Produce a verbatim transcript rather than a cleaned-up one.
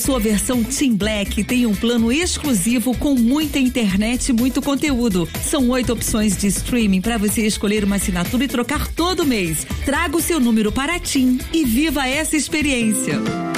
Sua versão Team Black tem um plano exclusivo com muita internet e muito conteúdo. São oito opções de streaming para você escolher uma assinatura e trocar todo mês. Traga o seu número para a Team e viva essa experiência.